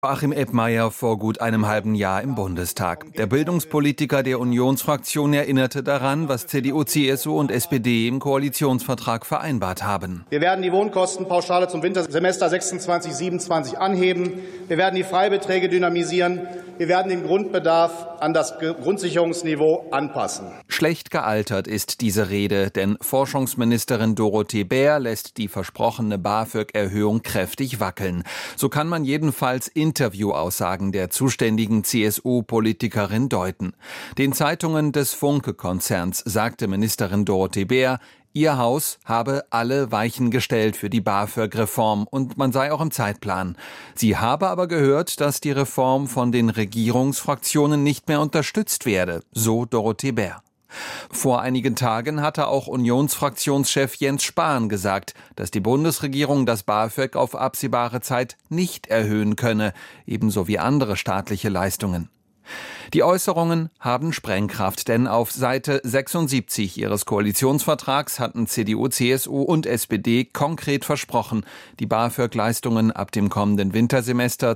Joachim Eppmeier vor gut einem halben Jahr im Bundestag. Der Bildungspolitiker der Unionsfraktion erinnerte daran, was CDU, CSU und SPD im Koalitionsvertrag vereinbart haben. Wir werden die Wohnkostenpauschale zum Wintersemester 26/27 anheben. Wir werden die Freibeträge dynamisieren. Wir werden den Grundbedarf an das Grundsicherungsniveau anpassen. Schlecht gealtert ist diese Rede, denn Forschungsministerin Dorothee Bär lässt die versprochene BAföG-Erhöhung kräftig wackeln. So kann man jedenfalls Interviewaussagen der zuständigen CSU-Politikerin deuten. Den Zeitungen des Funke-Konzerns sagte Ministerin Dorothee Bär, ihr Haus habe alle Weichen gestellt für die BAföG-Reform und man sei auch im Zeitplan. Sie habe aber gehört, dass die Reform von den Regierungsfraktionen nicht mehr unterstützt werde, so Dorothee Bär. Vor einigen Tagen hatte auch Unionsfraktionschef Jens Spahn gesagt, dass die Bundesregierung das BAföG auf absehbare Zeit nicht erhöhen könne, ebenso wie andere staatliche Leistungen. Die Äußerungen haben Sprengkraft, denn auf Seite 76 ihres Koalitionsvertrags hatten CDU, CSU und SPD konkret versprochen, die BAföG-Leistungen ab dem kommenden Wintersemester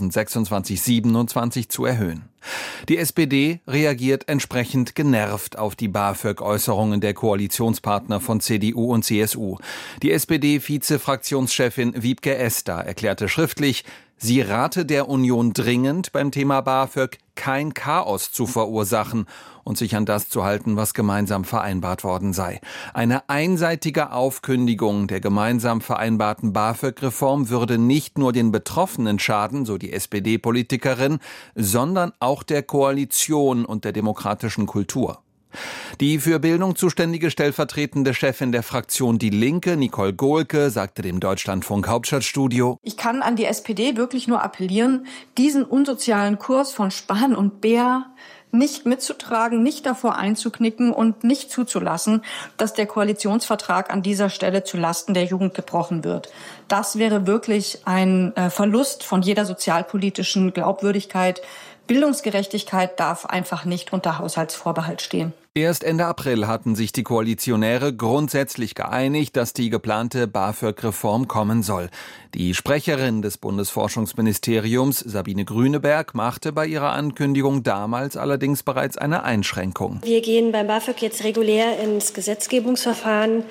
2026/27 zu erhöhen. Die SPD reagiert entsprechend genervt auf die BAföG-Äußerungen der Koalitionspartner von CDU und CSU. Die SPD-Vize-Fraktionschefin Wiebke Esder erklärte schriftlich, sie rate der Union dringend, beim Thema BAföG kein Chaos zu verursachen und sich an das zu halten, was gemeinsam vereinbart worden sei. Eine einseitige Aufkündigung der gemeinsam vereinbarten BAföG-Reform würde nicht nur den Betroffenen schaden, so die SPD-Politikerin, sondern auch der Koalition und der demokratischen Kultur. Die für Bildung zuständige stellvertretende Chefin der Fraktion Die Linke, Nicole Gohlke, sagte dem Deutschlandfunk Hauptstadtstudio: Ich kann an die SPD wirklich nur appellieren, diesen unsozialen Kurs von Spahn und Bär nicht mitzutragen, nicht davor einzuknicken und nicht zuzulassen, dass der Koalitionsvertrag an dieser Stelle zu Lasten der Jugend gebrochen wird. Das wäre wirklich ein Verlust von jeder sozialpolitischen Glaubwürdigkeit. Bildungsgerechtigkeit darf einfach nicht unter Haushaltsvorbehalt stehen. Erst Ende April hatten sich die Koalitionäre grundsätzlich geeinigt, dass die geplante BAföG-Reform kommen soll. Die Sprecherin des Bundesforschungsministeriums, Sabine Grüneberg, machte bei ihrer Ankündigung damals allerdings bereits eine Einschränkung. Wir gehen beim BAföG jetzt regulär ins Gesetzgebungsverfahren.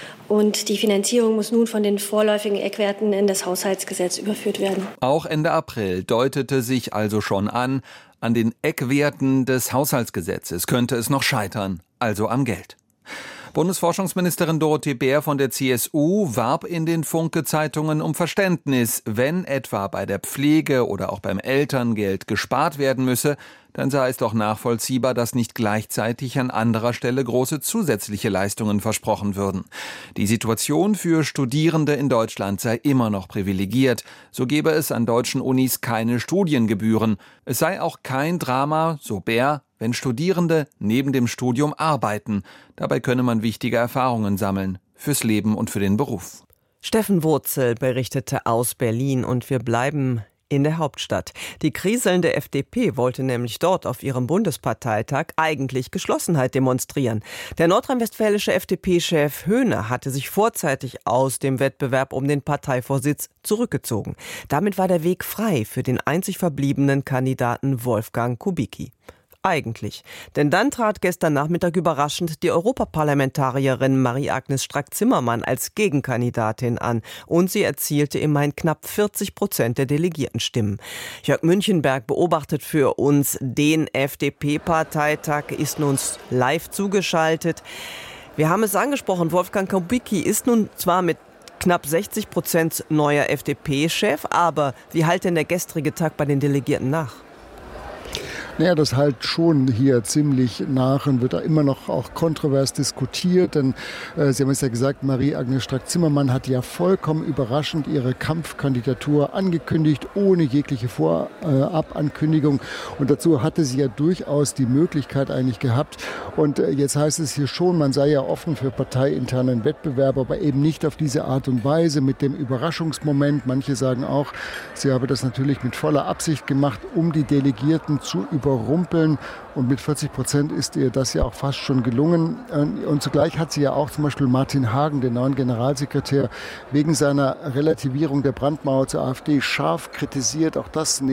Und die Finanzierung muss nun von den vorläufigen Eckwerten in das Haushaltsgesetz überführt werden. Auch Ende April deutete sich also schon an den Eckwerten des Haushaltsgesetzes könnte es noch scheitern, also am Geld. Bundesforschungsministerin Dorothee Bär von der CSU warb in den Funke-Zeitungen um Verständnis. Wenn etwa bei der Pflege oder auch beim Elterngeld gespart werden müsse, dann sei es doch nachvollziehbar, dass nicht gleichzeitig an anderer Stelle große zusätzliche Leistungen versprochen würden. Die Situation für Studierende in Deutschland sei immer noch privilegiert. So gebe es an deutschen Unis keine Studiengebühren. Es sei auch kein Drama, so Bär, wenn Studierende neben dem Studium arbeiten. Dabei könne man wichtige Erfahrungen sammeln, fürs Leben und für den Beruf. Steffen Wurzel berichtete aus Berlin und wir bleiben in der Hauptstadt. Die kriselnde FDP wollte nämlich dort auf ihrem Bundesparteitag eigentlich Geschlossenheit demonstrieren. Der nordrhein-westfälische FDP-Chef Höhne hatte sich vorzeitig aus dem Wettbewerb um den Parteivorsitz zurückgezogen. Damit war der Weg frei für den einzig verbliebenen Kandidaten Wolfgang Kubicki. Eigentlich. Denn dann trat gestern Nachmittag überraschend die Europaparlamentarierin Marie-Agnes Strack-Zimmermann als Gegenkandidatin an und sie erzielte immerhin knapp 40% der Delegiertenstimmen. Jörg Münchenberg beobachtet für uns den FDP-Parteitag, ist nun live zugeschaltet. Wir haben es angesprochen, Wolfgang Kubicki ist nun zwar mit knapp 60% neuer FDP-Chef, aber wie hält denn der gestrige Tag bei den Delegierten nach? Naja, das halt schon hier ziemlich nach und wird da immer noch auch kontrovers diskutiert, denn Sie haben es ja gesagt, Marie-Agnes Strack-Zimmermann hat ja vollkommen überraschend ihre Kampfkandidatur angekündigt, ohne jegliche Vorabankündigung und dazu hatte sie ja durchaus die Möglichkeit eigentlich gehabt und jetzt heißt es hier schon, man sei ja offen für parteiinternen Wettbewerb, aber eben nicht auf diese Art und Weise mit dem Überraschungsmoment. Manche sagen auch, sie habe das natürlich mit voller Absicht gemacht, um die Delegierten zu überrumpeln und mit 40% ist ihr das ja auch fast schon gelungen. Und zugleich hat sie ja auch zum Beispiel Martin Hagen, den neuen Generalsekretär, wegen seiner Relativierung der Brandmauer zur AfD scharf kritisiert. Auch das